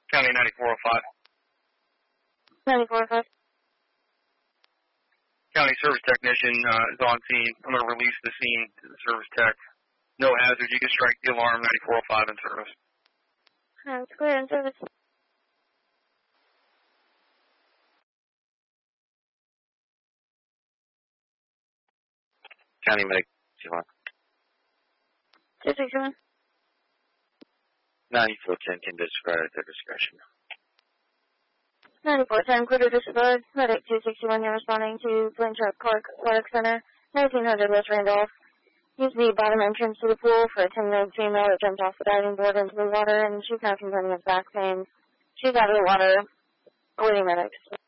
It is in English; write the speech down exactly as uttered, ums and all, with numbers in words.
County ninety-four oh five. ninety-four oh five. County service technician uh, is on scene. I'm going to release the scene to the service tech. No hazard. You can strike the alarm. ninety-four oh five in service. Uh, it's clear in service. County medic, two one. two six one. ninety-four ten can disregard at their discretion. ninety-four ten, clear to disregard. Medic two sixty-one, you're responding to Flint Truck Clark Aquatic Center, nineteen hundred West Randolph. Use the bottom entrance to the pool for a ten-year-old female that jumped off the diving board into the water, and she's now complaining of back pain. She's out of the water. Awaiting medics.